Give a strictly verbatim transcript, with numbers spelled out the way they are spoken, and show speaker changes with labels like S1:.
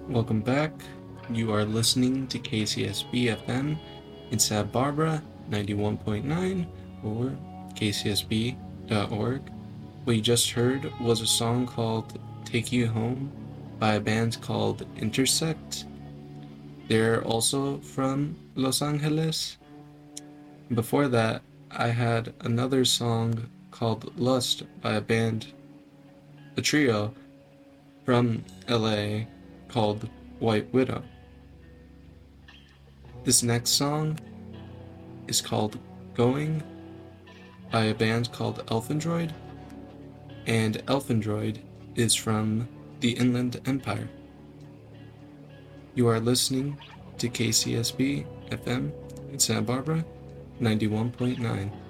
S1: Welcome back. You are listening to K C S B F M in Santa Barbara, ninety-one point nine, or K C S B dot org. What you just heard was a song called Take You Home by a band called Intersect. They're also from Los Angeles. Before that, I had another song called Lust by a band, a trio from L A called White Widow. This next song is called Going by a band called Elfandroid, and Elfandroid is from the Inland Empire. You are listening to K C S B F M in Santa Barbara, ninety-one point nine.